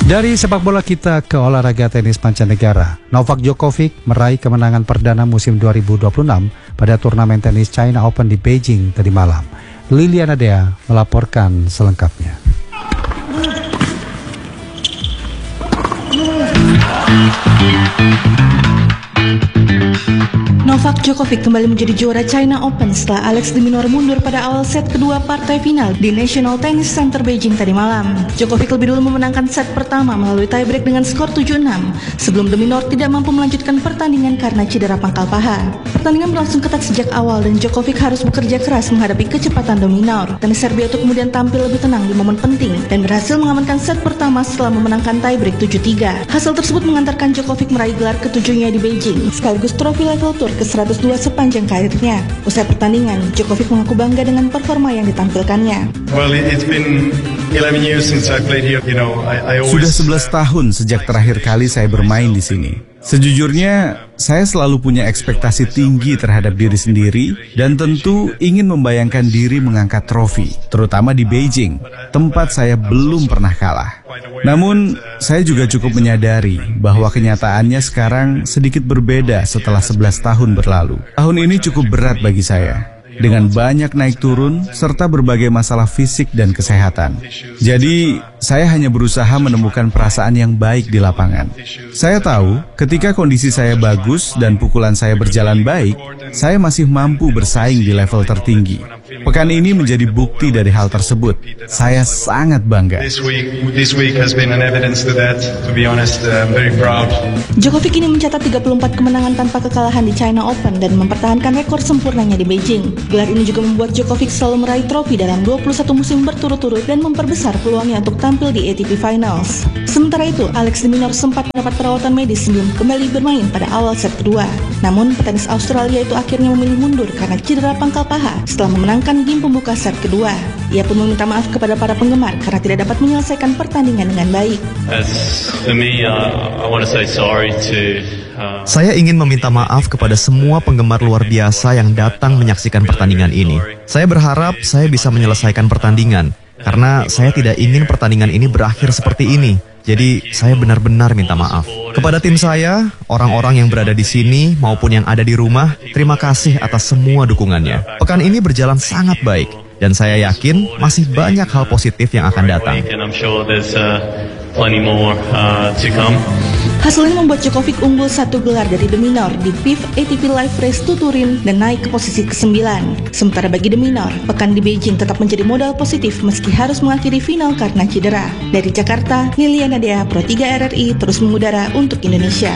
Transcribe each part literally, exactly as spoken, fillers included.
Dari sepak bola kita ke olahraga tenis mancanegara. Novak Djokovic meraih kemenangan perdana musim dua ribu dua puluh enam pada turnamen tenis China Open di Beijing tadi malam. Liliana Dea melaporkan selengkapnya. Novak Djokovic kembali menjadi juara China Open setelah Alex de Minaur mundur pada awal set kedua partai final di National Tennis Center Beijing tadi malam. Djokovic lebih dulu memenangkan set pertama melalui tiebreak dengan skor tujuh enam sebelum de Minaur tidak mampu melanjutkan pertandingan karena cedera pangkal paha. Pertandingan berlangsung ketat sejak awal dan Djokovic harus bekerja keras menghadapi kecepatan de Minaur. Tenis Serbia itu kemudian tampil lebih tenang di momen penting dan berhasil mengamankan set pertama setelah memenangkan tiebreak tujuh tiga. Hasil tersebut mengantarkan Djokovic meraih gelar ketujuhnya di Beijing sekaligus trofi level tour ke seratus dua sepanjang karirnya. Usai pertandingan, Djokovic mengaku bangga dengan performa yang ditampilkannya. Well, it's been eleven years since I played here. You know, I, I always... Sudah sebelas tahun sejak terakhir kali saya bermain di sini. Sejujurnya, saya selalu punya ekspektasi tinggi terhadap diri sendiri dan tentu ingin membayangkan diri mengangkat trofi, terutama di Beijing, tempat saya belum pernah kalah. Namun, saya juga cukup menyadari bahwa kenyataannya sekarang sedikit berbeda setelah sebelas tahun berlalu. Tahun ini cukup berat bagi saya, dengan banyak naik turun serta berbagai masalah fisik dan kesehatan. Jadi, saya hanya berusaha menemukan perasaan yang baik di lapangan. Saya tahu, ketika kondisi saya bagus dan pukulan saya berjalan baik, saya masih mampu bersaing di level tertinggi. Pekan ini menjadi bukti dari hal tersebut. Saya sangat bangga. This week, this week has been an evidence to that. To be honest, I'm very proud. Djokovic ini mencatat tiga puluh empat kemenangan tanpa kekalahan di China Open dan mempertahankan rekor sempurnanya di Beijing. Gelar ini juga membuat Djokovic selalu meraih trofi dalam dua puluh satu musim berturut-turut dan memperbesar peluangnya untuk tampil di A T P Finals. Sementara itu, Alex de Minaur sempat mendapat perawatan medis sebelum kembali bermain pada awal set kedua. Namun, petenis Australia itu akhirnya memilih mundur karena cedera pangkal paha setelah memenangkan game pembuka set kedua. Ia pun meminta maaf kepada para penggemar karena tidak dapat menyelesaikan pertandingan dengan baik. As for me, uh, I want to say sorry to Saya ingin meminta maaf kepada semua penggemar luar biasa yang datang menyaksikan pertandingan ini. Saya berharap saya bisa menyelesaikan pertandingan, karena saya tidak ingin pertandingan ini berakhir seperti ini. Jadi, saya benar-benar minta maaf. Kepada tim saya, orang-orang yang berada di sini maupun yang ada di rumah, terima kasih atas semua dukungannya. Pekan ini berjalan sangat baik, dan saya yakin masih banyak hal positif yang akan datang. Hasil ini membuat Djokovic unggul satu gelar dari de Minaur di P I F A T P Live Race dua Turin dan naik ke posisi kesembilan. Sementara bagi de Minaur, pekan di Beijing tetap menjadi modal positif meski harus mengakhiri final karena cedera. Dari Jakarta, Liliana Dea, Pro tiga R R I, terus mengudara untuk Indonesia.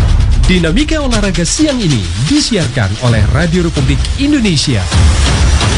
Dinamika olahraga siang ini disiarkan oleh Radio Republik Indonesia.